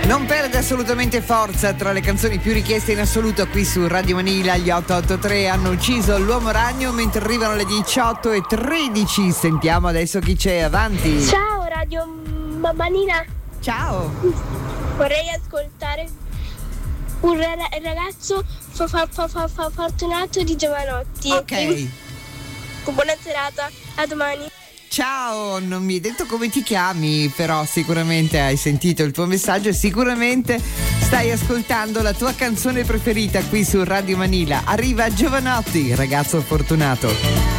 Non perde assolutamente forza tra le canzoni più richieste in assoluto qui su Radio Manila. Gli 883 hanno ucciso l'uomo ragno, mentre arrivano le 18:13. Sentiamo adesso chi c'è, avanti. Ciao Radio Manila. Ciao. Vorrei ascoltare un ragazzo fortunato di Giovanotti. Ok. Buona serata, a domani. Ciao, non mi hai detto come ti chiami, però sicuramente hai sentito il tuo messaggio e sicuramente stai ascoltando la tua canzone preferita qui su Radio Manila. Arriva Giovanotti, ragazzo fortunato.